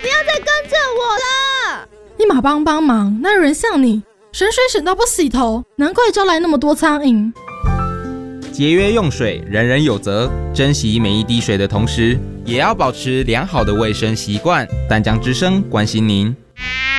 要再跟着我了！ 一马帮忙，哪有人像你？省水省到不洗头，难怪招来那么多苍蝇。 节约用水，人人有责。珍惜每一滴水的同时，也要保持良好的卫生习惯。淡江之声关心您。